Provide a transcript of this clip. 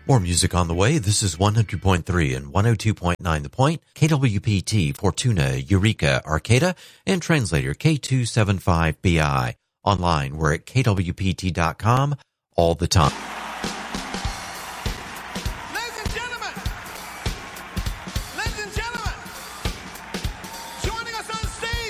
More music on the way. This is 100.3 and 102.9 The Point, KWPT, Fortuna, Eureka, Arcata, and translator K275BI. Online, we're at kwpt.com all the time.